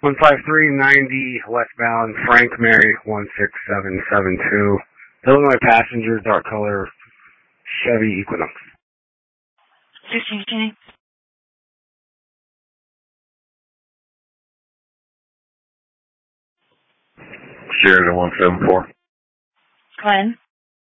15390 westbound, Frank Mary 16772. Illinois passenger, dark color, Chevy Equinox. 16. Sheridan 174. Glenn.